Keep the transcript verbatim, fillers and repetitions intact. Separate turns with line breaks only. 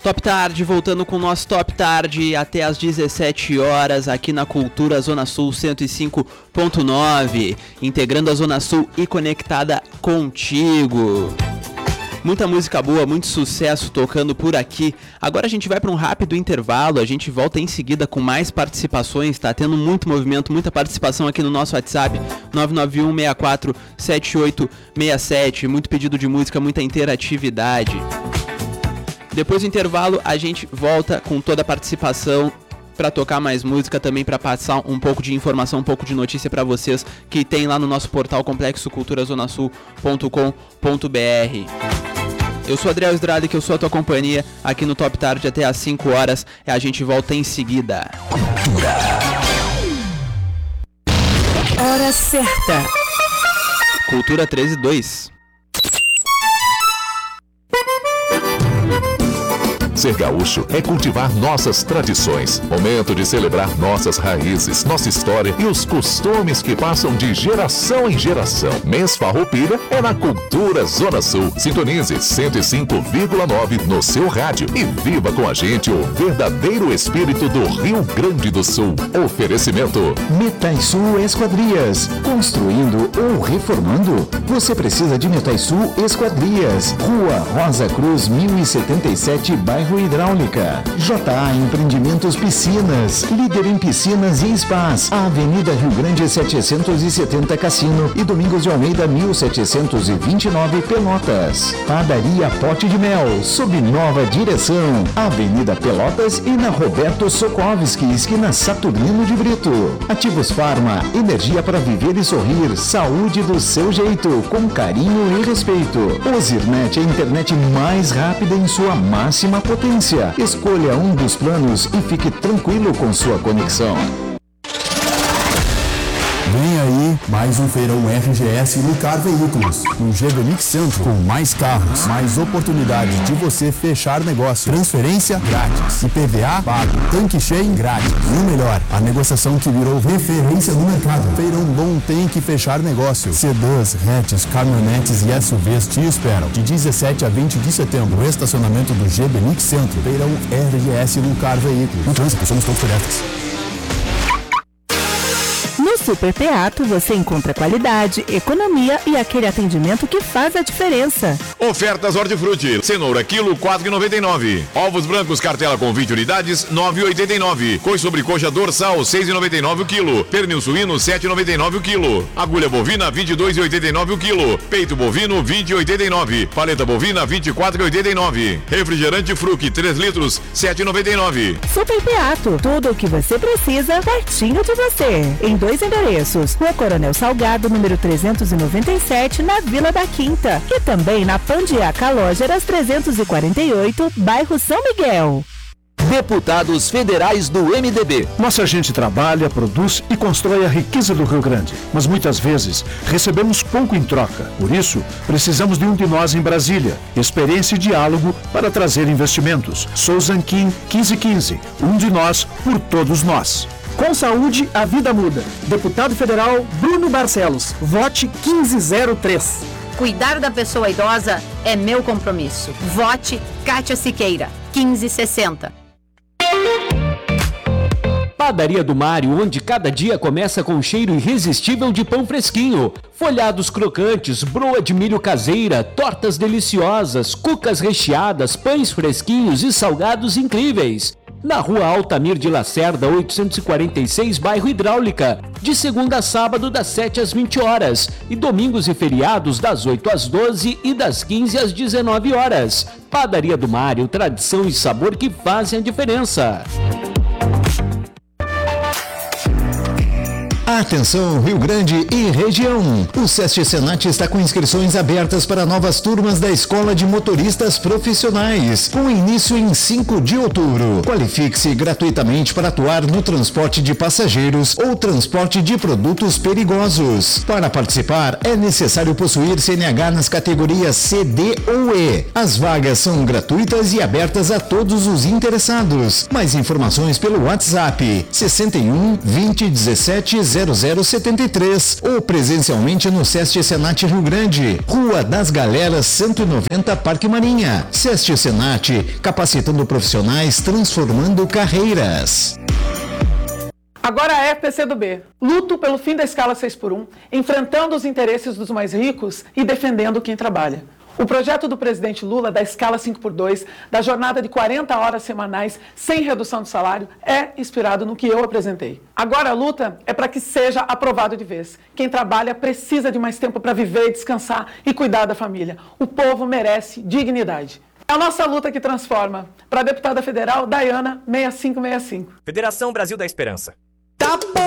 Top Tarde, voltando com o nosso Top Tarde até às dezessete horas aqui na Cultura Zona Sul cento e cinco ponto nove, integrando a Zona Sul e conectada contigo. Muita música boa, muito sucesso tocando por aqui. Agora a gente vai para um rápido intervalo, a gente volta em seguida com mais participações, tá tendo muito movimento, muita participação aqui no nosso WhatsApp, nove nove um seis quatro sete oito seis sete, muito pedido de música, muita interatividade. Depois do intervalo, a gente volta com toda a participação para tocar mais música, também para passar um pouco de informação, um pouco de notícia para vocês que tem lá no nosso portal complexo cultura zona sul ponto com ponto b r. Eu sou Adriel Estrada, que eu sou a tua companhia aqui no Top Tarde até às cinco horas. E a gente volta em seguida.
Cultura.
Hora certa.
Cultura treze e dois.
Ser gaúcho é cultivar nossas tradições. Momento de celebrar nossas raízes, nossa história e os costumes que passam de geração em geração. Mês Farroupilha é na Cultura Zona Sul. Sintonize cento e cinco vírgula nove no seu rádio e viva com a gente o verdadeiro espírito do Rio Grande do Sul. Oferecimento
Metaisul Esquadrias. Construindo ou reformando? Você precisa de Metaisul Esquadrias. Rua Rosa Cruz, mil e setenta e sete, bairro Hidráulica. J A Empreendimentos Piscinas, líder em piscinas e spas. A Avenida Rio Grande setecentos e setenta Cassino e Domingos de Almeida mil setecentos e vinte e nove Pelotas. Padaria Pote de Mel, sob nova direção. Avenida Pelotas e na Roberto Sokovski, esquina Saturnino de Brito. Ativos Farma, energia para viver e sorrir. Saúde do seu jeito, com carinho e respeito. Ozirnet, a internet mais rápida em sua máxima potência. Escolha um dos planos e fique tranquilo com sua conexão.
Vem aí mais um feirão R G S Lucar Veículos, no G B Mix Centro, com mais carros, mais oportunidade de você fechar negócio, transferência grátis, I P V A pago, tanque cheio grátis. E o melhor, a negociação que virou referência no mercado. Feirão bom tem que fechar negócio. Sedãs, hatches, caminhonetes e S U Vs te esperam de dezessete a vinte de setembro, no estacionamento do G B Mix Centro. Feirão R G S Lucar Veículos. No trânsito, somos todos pedestres.
No Super Teatro você encontra qualidade, economia e aquele atendimento que faz a diferença.
Ofertas Hortifruti. Cenoura quilo quatro reais e noventa e nove centavos. Ovos brancos cartela com vinte unidades nove reais e oitenta e nove centavos. Cois sobre coxa dorsal seis reais e noventa e nove centavos o quilo. Pernil suíno sete reais e noventa e nove centavos o quilo. Agulha bovina vinte e dois reais e oitenta e nove centavos o quilo. Peito bovino vinte reais e oitenta e nove centavos. Paleta bovina vinte e quatro reais e oitenta e nove centavos. Refrigerante Fruc três litros sete reais e noventa e nove centavos.
Super Teatro, tudo o que você precisa pertinho de você. Em dois endereços, Rua Coronel Salgado, número trezentos e noventa e sete, na Vila da Quinta, e também na Pandiaca Lógeras trezentos e quarenta e oito, bairro São Miguel.
Deputados federais do M D B.
Nossa gente trabalha, produz e constrói a riqueza do Rio Grande, mas muitas vezes recebemos pouco em troca. Por isso, precisamos de um de nós em Brasília. Experiência e diálogo para trazer investimentos. Sou Zanquim quinze quinze, um de nós por todos nós.
Com saúde, a vida muda. Deputado Federal Bruno Barcelos. Vote quinze zero três.
Cuidar da pessoa idosa é meu compromisso. Vote Kátia Siqueira, quinze sessenta.
Padaria do Mário, onde cada dia começa com um cheiro irresistível de pão fresquinho. Folhados crocantes, broa de milho caseira, tortas deliciosas, cucas recheadas, pães fresquinhos e salgados incríveis. Na Rua Altamir de Lacerda, oitocentos e quarenta e seis, bairro Hidráulica, de segunda a sábado das sete às vinte horas e domingos e feriados das oito às doze e das quinze às dezenove horas. Padaria do Mário, tradição e sabor que fazem a diferença.
Atenção Rio Grande e região. O SESC Senat está com inscrições abertas para novas turmas da Escola de Motoristas Profissionais, com início em cinco de outubro. Qualifique-se gratuitamente para atuar no transporte de passageiros ou transporte de produtos perigosos. Para participar, é necessário possuir C N H nas categorias C, D ou E. As vagas são gratuitas e abertas a todos os interessados. Mais informações pelo WhatsApp sessenta e um, vinte, dezessete, zero zero zero sete três ou presencialmente no SESC Senat Rio Grande, Rua das Galeras cento e noventa, Parque Marinha. SESC Senat, capacitando profissionais, transformando carreiras.
Agora é P C do B. Luto pelo fim da escala seis por um, enfrentando os interesses dos mais ricos e defendendo quem trabalha. O projeto do presidente Lula da escala cinco por dois, da jornada de quarenta horas semanais sem redução de salário, é inspirado no que eu apresentei. Agora a luta é para que seja aprovado de vez. Quem trabalha precisa de mais tempo para viver, descansar e cuidar da família. O povo merece dignidade. É a nossa luta que transforma. Para a deputada federal, Daiana, seis cinco seis cinco.
Federação Brasil da Esperança.
Tá bom.